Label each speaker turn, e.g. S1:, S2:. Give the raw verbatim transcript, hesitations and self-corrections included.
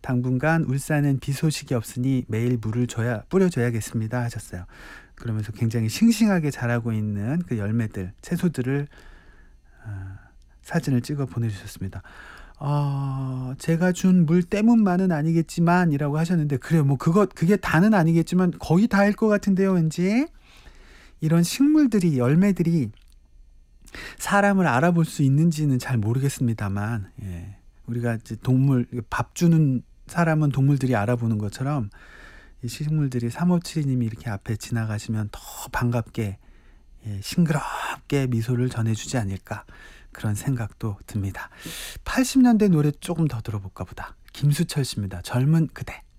S1: 당분간 울산은 비 소식이 없으니 매일 물을 줘야 뿌려줘야겠습니다 하셨어요. 그러면서 굉장히 싱싱하게 자라고 있는 그 열매들, 채소들을 어, 사진을 찍어 보내주셨습니다. 어, 제가 준 물 때문만은 아니겠지만 이라고 하셨는데, 그래요. 뭐 그것 그게 다는 아니겠지만 거의 다일 것 같은데요. 왠지 이런 식물들이, 열매들이 사람을 알아볼 수 있는지는 잘 모르겠습니다만, 예, 우리가 이제 동물, 밥 주는 사람은 동물들이 알아보는 것처럼 이 식물들이 삼오칠이 님이 이렇게 앞에 지나가시면 더 반갑게, 예, 싱그럽게 미소를 전해주지 않을까, 그런 생각도 듭니다. 팔십 년대 노래 조금 더 들어볼까 보다. 김수철 씨입니다. 젊은 그대.